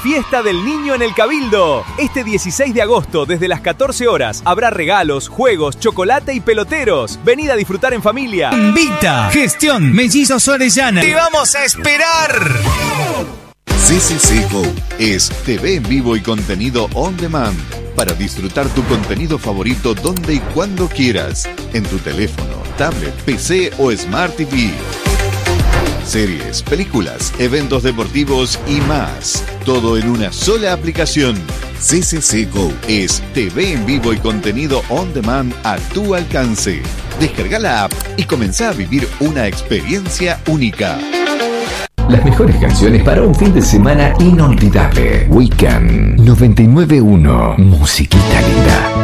Fiesta del Niño en el Cabildo. Este 16 de agosto, desde las 14 horas, habrá regalos, juegos, chocolate y peloteros. Venid a disfrutar en familia. Invita Gestión Mellizos Orellana. ¡Te vamos a esperar! CCC Go es TV en vivo y contenido on demand para disfrutar tu contenido favorito donde y cuando quieras, en tu teléfono, tablet, PC o Smart TV. Series, películas, eventos deportivos y más. Todo en una sola aplicación. CCC Go es TV en vivo y contenido on demand a tu alcance. Descarga la app y comenzá a vivir una experiencia única. Las mejores canciones para un fin de semana inolvidable. Weekend 99.1. Musiquita linda.